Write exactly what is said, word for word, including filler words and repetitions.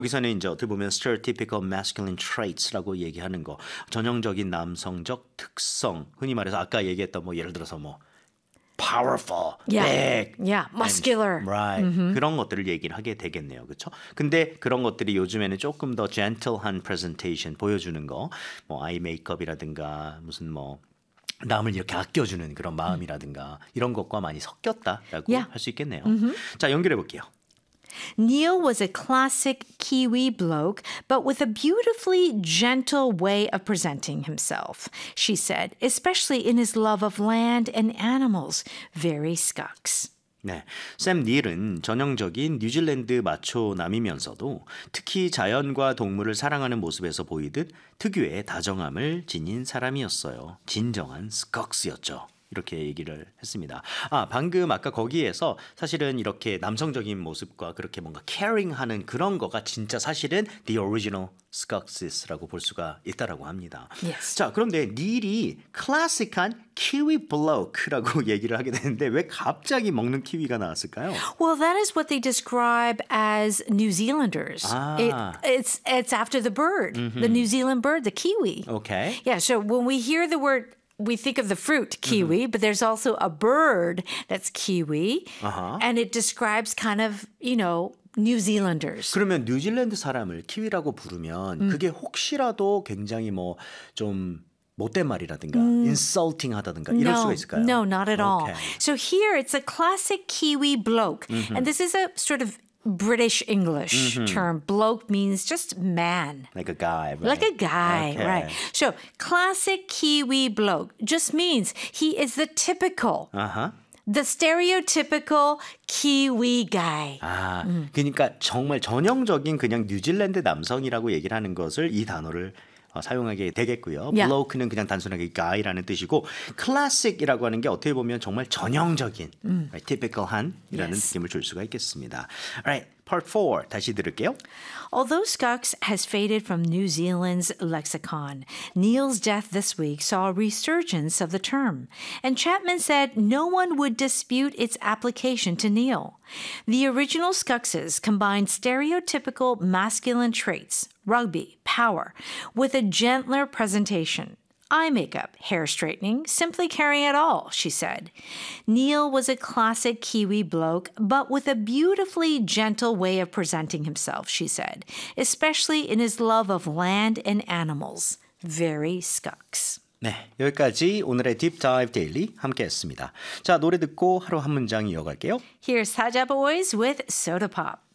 여기서는 이제 어떻게 보면 stereotypical masculine traits라고 얘기하는 거, 전형적인 남성적 특성, 흔히 말해서 아까 얘기했던 뭐 예를 들어서 뭐 powerful, Yeah. big, Yeah, muscular. and, right. Mm-hmm. 그런 것들을 얘기를 하게 되겠네요. 그렇죠? 근데 그런 것들이 요즘에는 조금 더 gentle한 presentation 보여주는 거, 뭐 아이 메이크업이라든가 무슨 뭐 남을 이렇게 아껴주는 그런 마음이라든가 이런 것과 많이 섞였다라고 Yeah. 할 수 있겠네요. Mm-hmm. 자, 연결해 볼게요. Neil was a classic Kiwi bloke, but with a beautifully gentle way of presenting himself, she said, especially in his love of land and animals. Very Scots. 네, 샘 닐은 전형적인 뉴질랜드 마초남이면서도 특히 자연과 동물을 사랑하는 모습에서 보이듯 특유의 다정함을 지닌 사람이었어요. 진정한 스캅스였죠. 이렇게 얘기를 했습니다. 아, 방금 아까 거기에서 사실은 이렇게 남성적인 모습과 그렇게 뭔가 caring하는 그런 거가 진짜 사실은 the original Scots라고 볼 수가 있다라고 합니다. Yes. 자, 그런데 닐이 클래식한 키위 블로크라고 얘기를 하게 되는데 왜 갑자기 먹는 키위가 나왔을까요? Well, that is what they describe as New Zealanders. Ah. It, it's it's after the bird, mm-hmm. the New Zealand bird, the kiwi. Okay. Yeah, so when we hear the word, we think of the fruit kiwi, mm-hmm. but there's also a bird that's kiwi, uh-huh. and it describes kind of, you know, New Zealanders. 그러면 뉴질랜드 사람을 키위라고 부르면 음. 그게 혹시라도 굉장히 뭐 좀 못된 말이라든가 음. insulting 하다든가 이럴 no, 수가 있을까요? No, not at all. Okay. So here it's a classic Kiwi bloke. Mm-hmm. And this is a sort of British English mm-hmm. term. Bloke means just man. Like a guy, right? Like a guy, okay. right. So classic Kiwi bloke just means he is the typical, uh-huh. the stereotypical Kiwi guy. 아, 음. 그러니까 정말 전형적인 그냥 뉴질랜드 남성이라고 얘기를 하는 것을 이 단어를 어, 사용하게 되겠고요. Yeah. bloke는 그냥 단순하게 guy라는 뜻이고 classic이라고 하는 게 어떻게 보면 정말 전형적인, 음. right, typical한 이라는 yes. 느낌을 줄 수가 있겠습니다. Alright, part four 다시 들을게요. Although Scots has faded from New Zealand's lexicon, Neil's death this week saw a resurgence of the term, and Chapman said no one would dispute its application to Neil. The original Scoxes combined stereotypical masculine traits, rugby, power, with a gentler presentation. Eye makeup, hair straightening, simply caring at all, she said. Neil was a classic Kiwi bloke, but with a beautifully gentle way of presenting himself, she said, especially in his love of land and animals. Very Scots. 네, 여기까지 오늘의 Deep Dive Daily 함께했습니다. 자, 노래 듣고 하루 한 문장 이어갈게요. Here's Saja Boys with Soda Pop.